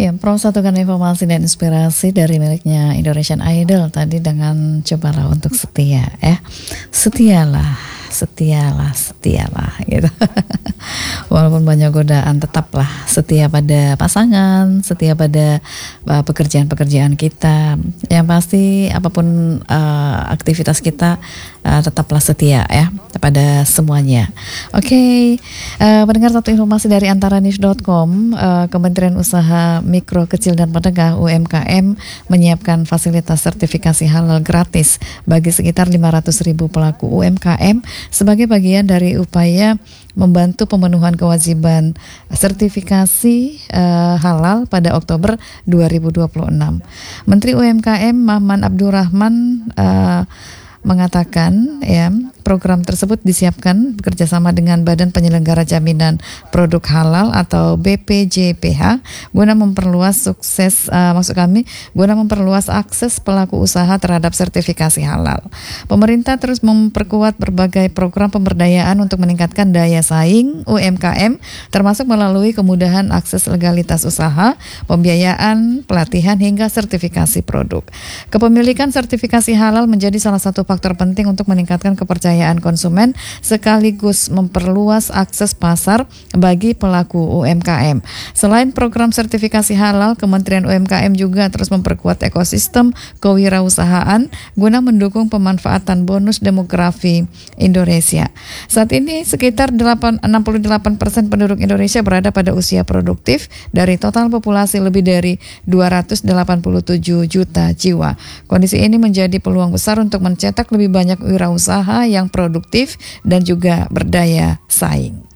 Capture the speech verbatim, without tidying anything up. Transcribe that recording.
Ya, Pro satukan informasi dan inspirasi dari miliknya Indonesian Idol tadi dengan cobalah untuk setia ya. Setialah, setialah, setialah gitu. Walaupun banyak godaan, tetaplah setia pada pasangan, setia pada uh, pekerjaan-pekerjaan kita. Yang pasti apapun uh, aktivitas kita uh, tetaplah setia ya pada semuanya. Oke, okay, uh, mendengar satu informasi dari antaranews dot com, uh, Kementerian Usaha Mikro, Kecil dan Menengah U M K M menyiapkan fasilitas sertifikasi halal gratis bagi sekitar lima ratus ribu pelaku U M K M sebagai bagian dari upaya membantu pemenuhan kewajiban sertifikasi uh, halal pada Oktober dua ribu dua puluh enam. Menteri U M K M Maman Abdurrahman uh, mengatakan ya program tersebut disiapkan bekerjasama dengan Badan Penyelenggara Jaminan Produk Halal atau B P J P H guna memperluas sukses uh, maksud kami guna memperluas akses pelaku usaha terhadap sertifikasi halal. Pemerintah terus memperkuat berbagai program pemberdayaan untuk meningkatkan daya saing U M K M termasuk melalui kemudahan akses legalitas usaha, pembiayaan, pelatihan hingga sertifikasi produk. Kepemilikan sertifikasi halal menjadi salah satu faktor penting untuk meningkatkan kepercayaan konsumen sekaligus memperluas akses pasar bagi pelaku U M K M. Selain program sertifikasi halal, Kementerian U M K M juga terus memperkuat ekosistem kewirausahaan guna mendukung pemanfaatan bonus demografi Indonesia. Saat ini sekitar enam puluh delapan persen penduduk Indonesia berada pada usia produktif dari total populasi lebih dari dua ratus delapan puluh tujuh juta jiwa. Kondisi ini menjadi peluang besar untuk mencetak lebih banyak wirausaha yang produktif dan juga berdaya saing.